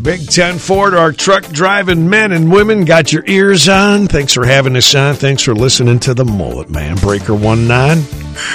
Big 10 Ford, our truck driving men and women, got your ears on. Thanks for having us on. Thanks for listening to the Mullet Man. Breaker 19.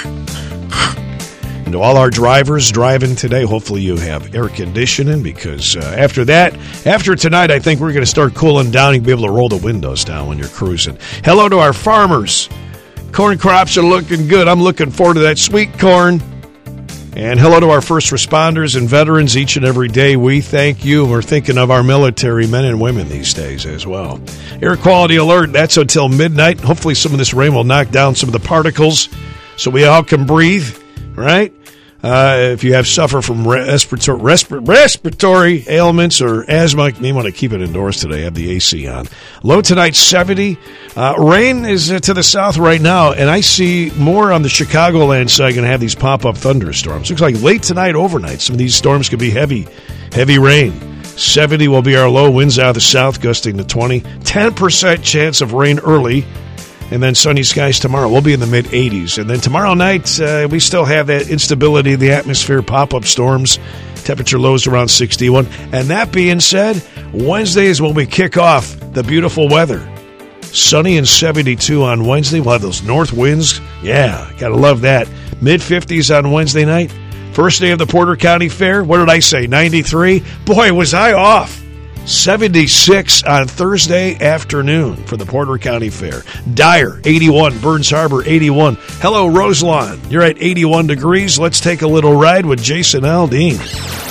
And to all our drivers driving today, hopefully you have air conditioning, because after tonight, I think we're going to start cooling down. You'll be able to roll the windows down when you're cruising. Hello to our farmers. Corn crops are looking good. I'm looking forward to that sweet corn. And hello to our first responders and veterans each and every day. We thank you. We're thinking of our military men and women these days as well. Air quality alert, that's until midnight. Hopefully some of this rain will knock down some of the particles so we all can breathe, right? If you suffer from respiratory ailments or asthma, you may want to keep it indoors today. Have the AC on. Low tonight, 70. Rain is to the south right now, and I see more on the Chicagoland side going to have these pop-up thunderstorms. Looks like late tonight, overnight, some of these storms could be heavy rain. 70 will be our low. Winds out of the south, gusting to 20. 10% chance of rain early. And then sunny skies tomorrow. We'll be in the mid-80s. And then tomorrow night, we still have that instability of the atmosphere, pop-up storms, temperature lows around 61. And that being said, Wednesday is when we kick off the beautiful weather. Sunny and 72 on Wednesday. We'll have those north winds. Yeah, gotta love that. Mid-50s on Wednesday night. First day of the Porter County Fair. What did I say, 93? Boy, was I off. 76 on Thursday afternoon for the Porter County Fair. Dyer, 81. Burns Harbor, 81. Hello, Roselawn. You're at 81 degrees. Let's take a little ride with Jason Aldean.